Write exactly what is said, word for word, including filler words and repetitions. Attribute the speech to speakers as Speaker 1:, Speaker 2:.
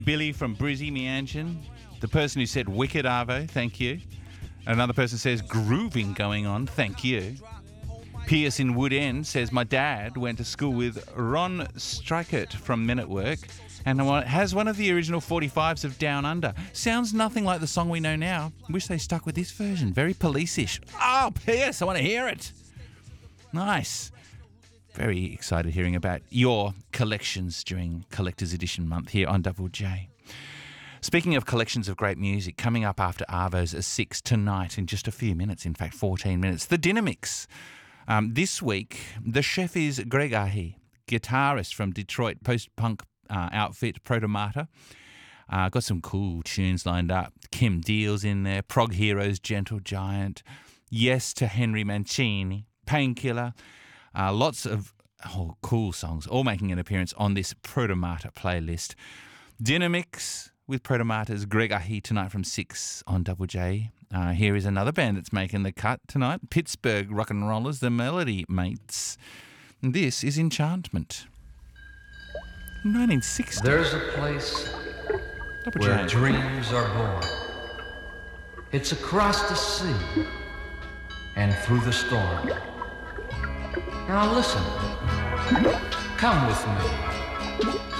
Speaker 1: Billy from Brizzy Meanjin. The person who said wicked, Arvo, thank you. Another person says grooving going on, thank you. Pierce in Wood End says, my dad went to school with Ron Strikert from Men at Work and has one of the original forty-fives of Down Under. Sounds nothing like the song we know now. Wish they stuck with this version. Very police-ish. Oh, Pierce, I want to hear it. Nice. Very excited hearing about your collections during Collector's Edition month here on Double J. Speaking of collections of great music, coming up after Arvo's six tonight in just a few minutes, in fact fourteen minutes, the Dynamics. Um, this week, the chef is Greg Ahi, guitarist from Detroit post-punk uh, outfit Protomata. Uh, got some cool tunes lined up. Kim Deal's in there, Prog Heroes, Gentle Giant, Yes to Henry Mancini, Painkiller, uh, lots of oh, cool songs, all making an appearance on this Protomata playlist. Dynamics with Protomata's Greg Ahi tonight from six on Double J. Uh, here is another band that's making the cut tonight, Pittsburgh rock and rollers, the Melody Mates. And this is Enchantment. nineteen sixty.
Speaker 2: There's a place
Speaker 1: Double
Speaker 2: where
Speaker 1: J.
Speaker 2: dreams are born. It's across the sea and through the storm. Now listen, come with me.